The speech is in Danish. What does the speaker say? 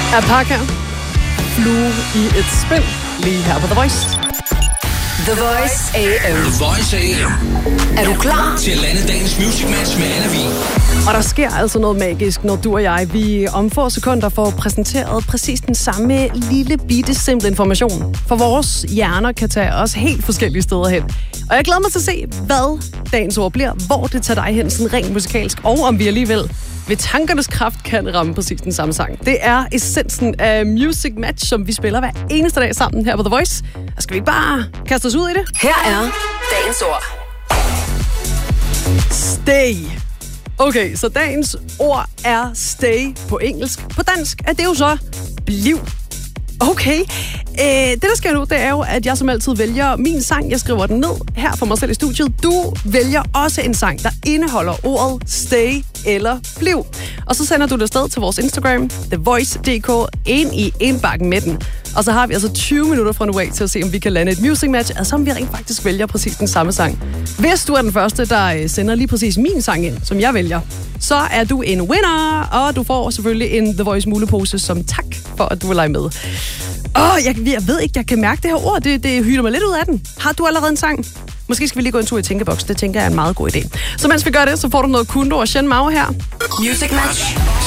Apaka, Flue i et spil, lige her på The Voice. The Voice AM. The Voice AM. Er du klar til at lande dagens Music Match med Anna Vig? Og der sker altså noget magisk, når du og jeg, vi om få sekunder får præsenteret præcis den samme lille bitte simple information. For vores hjerner kan tage os helt forskellige steder hen. Og jeg glæder mig til at se, hvad dagens ord bliver, hvor det tager dig hen sådan rent musikalsk, og om vi alligevel ved tankernes kraft kan ramme præcis den samme sang. Det er essensen af Music Match, som vi spiller hver eneste dag sammen her på The Voice. Og skal vi ikke bare kaste os ud i det? Her er dagens ord. Stay. Okay, så dagens ord er stay på engelsk. På dansk er det jo så bliv. Okay, det der sker nu, det er jo, at jeg som altid vælger min sang. Jeg skriver den ned her for mig selv i studiet. Du vælger også en sang, der indeholder ordet stay eller bliv. Og så sender du det afsted til vores Instagram, TheVoice.dk, ind i indbakken med den. Og så har vi altså 20 minutter fra nu af til at se, om vi kan lande et music match, altså om vi rent faktisk vælger præcis den samme sang. Hvis du er den første, der sender lige præcis min sang ind, som jeg vælger, så er du en winner, og du får selvfølgelig en The Voice mulepose som tak for, at du vil lege med. Jeg ved ikke, jeg kan mærke det her ord, det hylder mig lidt ud af den. Har du allerede en sang? Måske skal vi lige gå en tur i tænkeboks, det tænker jeg er en meget god idé. Så mens vi gør det, så får du noget Kundo og Shen Mao her. Music Match.